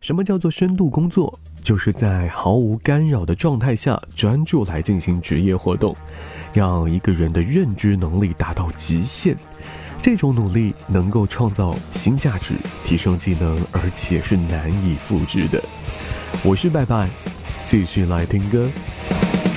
什么叫做深度工作？就是在毫无干扰的状态下专注来进行职业活动，让一个人的认知能力达到极限。这种努力能够创造新价值，提升技能，而且是难以复制的。我是拜拜，继续来听歌。